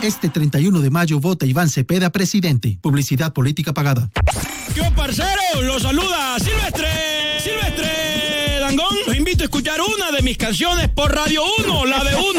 Este 31 de mayo vota Iván Cepeda presidente. Publicidad política pagada. ¿Qué parcero? Los saluda Silvestre Dangond. Los invito a escuchar una de mis canciones por Radio 1, la de 1.